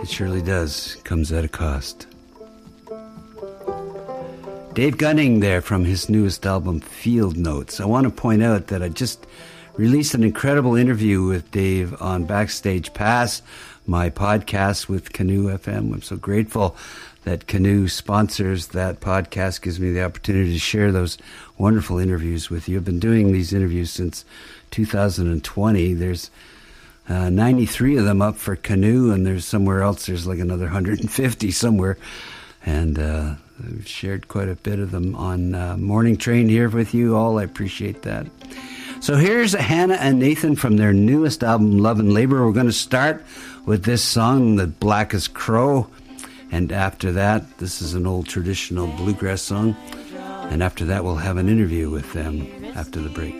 It surely does. Comes at a cost. Dave Gunning there from his newest album, Field Notes. I want to point out that I just released an incredible interview with Dave on Backstage Pass, my podcast with Canoe FM. I'm so grateful that Canoe sponsors that podcast, gives me the opportunity to share those wonderful interviews with you. I've been doing these interviews since 2020. There's 93 of them up for Canoe, and there's somewhere else, there's like another 150 somewhere. And I've shared quite a bit of them on Morning Train here with you all. I appreciate that. So here's Hannah and Nathan from their newest album, Love and Labor. We're going to start with this song, The Blackest Crow. And after that, this is an old traditional bluegrass song. And after that, we'll have an interview with them after the break.